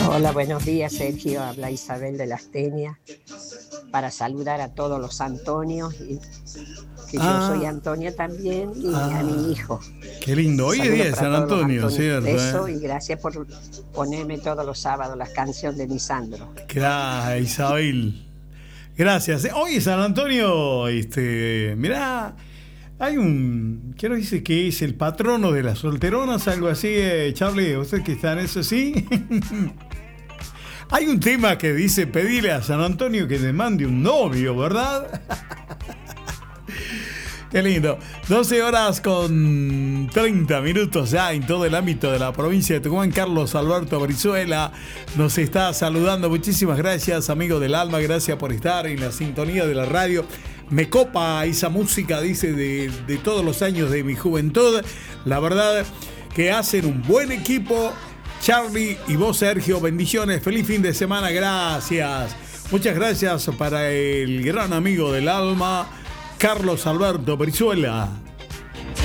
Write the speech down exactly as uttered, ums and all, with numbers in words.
Hola, buenos días, Sergio. Habla Isabel de Las Teñas para saludar a todos los Antonios, y que yo soy Ah, Antonia también, y a mi ah, hijo. qué lindo. Hoy es Saludos día de para San todos los Antonio, Antonios. ¿cierto? Beso ¿Eh? y gracias por ponerme todos los sábados la canción de Lisandro. Gracias, Isabel. Gracias. Eh, Hoy es San Antonio, este, mirá, hay un, ¿qué nos dice que es el patrono de las solteronas? Algo así, eh, Charlie, ¿usted que está en eso, sí? Hay un tema que dice pedirle a San Antonio que te mande un novio, ¿verdad? Qué lindo. doce horas con treinta minutos ya en todo el ámbito de la provincia de Tucumán. Carlos Alberto Brizuela nos está saludando. Muchísimas gracias, amigo del alma. Gracias por estar en la sintonía de la radio. Me copa esa música, dice, de, de todos los años de mi juventud. La verdad que hacen un buen equipo. Charlie y vos, Sergio, bendiciones. Feliz fin de semana. Gracias. Muchas gracias para el gran amigo del alma, Carlos Alberto Brizuela.